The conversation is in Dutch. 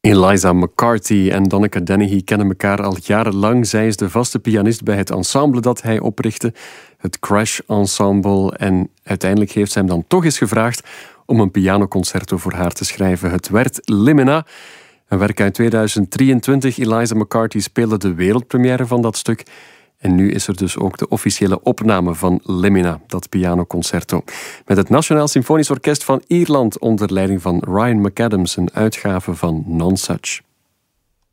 Eliza McCarthy en Donneke Dennehy kennen elkaar al jarenlang. Zij is de vaste pianist bij het ensemble dat hij oprichtte, het Crash Ensemble. En uiteindelijk heeft zij hem dan toch eens gevraagd om een pianoconcerto voor haar te schrijven. Het werd Limina, een werk uit 2023. Eliza McCarthy speelde de wereldpremière van dat stuk. En nu is er dus ook de officiële opname van Limina, dat pianoconcerto. Met het Nationaal Symfonisch Orkest van Ierland onder leiding van Ryan McAdams, een uitgave van Nonsuch.